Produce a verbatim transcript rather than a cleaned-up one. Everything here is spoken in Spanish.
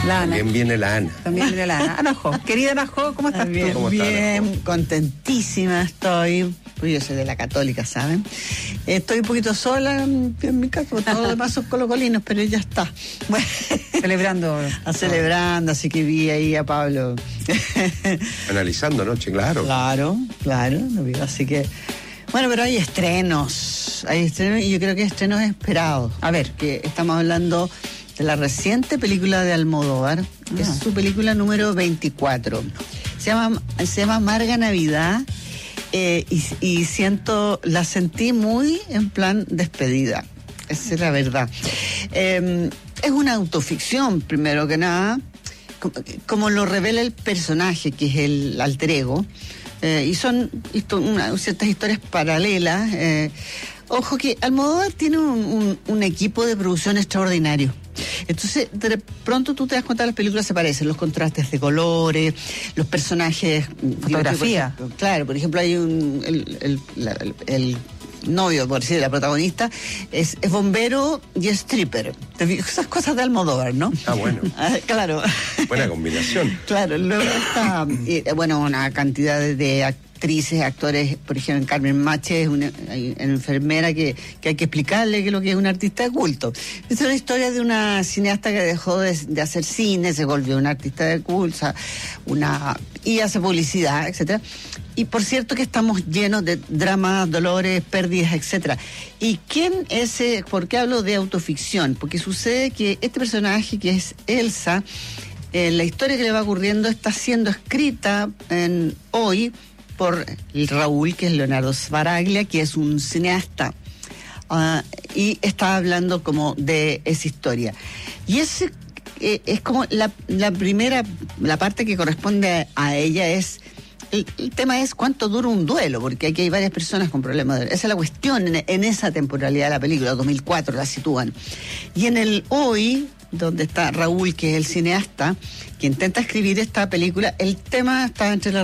La Ana. También viene la Ana. También viene la Ana. Ana Jo. Querida Ana Jo, ¿cómo estás Bien, tú? ¿Cómo está, bien, Ana Jo? contentísima estoy. Pues yo soy de la Católica, ¿saben? Estoy un poquito sola en, en mi casa, porque todos los demás son colocolinos, pero ya está. Bueno, Celebrando. a celebrando, así que vi ahí a Pablo. Analizando anoche, claro. Claro, claro, lo vi, así que... Bueno, pero hay estrenos, hay estrenos y yo creo que estrenos esperados. A ver, que estamos hablando de la reciente película de Almodóvar, que Ah. es su película número veinticuatro. Se llama, se llama Amarga Navidad. Eh, y, y siento, la sentí muy en plan despedida, esa es la verdad. Eh, es una autoficción, primero que nada, como, como lo revela el personaje, que es el alter ego, eh, y son histo- una, ciertas historias paralelas. Eh, ojo que Almodóvar tiene un, un, un equipo de producción extraordinario. Entonces, de pronto tú te das cuenta que las películas se parecen, los contrastes de colores, los personajes... Fotografía. Por ejemplo, claro, por ejemplo, hay un... El, el, la- el, el novio, por decir, la protagonista, es, es bombero y es stripper. Te fijo, esas cosas de Almodóvar, ¿no? Ah, bueno. Ah, claro. Buena combinación. Claro, luego está, eh, bueno, una cantidad de, de actrices, actores, por ejemplo, Carmen Mache es una, hay una enfermera que, que hay que explicarle que es lo que es un artista de culto. Es una historia de una cineasta que dejó de, de hacer cine, se volvió una artista de culto, una, y hace publicidad, etcétera. Y por cierto que estamos llenos de dramas, dolores, pérdidas, etcétera. ¿Y quién es, eh, por qué hablo de autoficción? Porque sucede que este personaje que es Elsa, eh, la historia que le va ocurriendo está siendo escrita en, hoy por el Raúl, que es Leonardo Sbaraglia, que es un cineasta. Uh, y está hablando como de esa historia. Y ese eh, es como la, la primera, la parte que corresponde a, a ella es... El, el tema es cuánto dura un duelo, porque aquí hay varias personas con problemas de duelo. Esa es la cuestión en, en esa temporalidad de la película, dos mil cuatro la sitúan. Y en el hoy, donde está Raúl, que es el cineasta, que intenta escribir esta película, el tema está entre la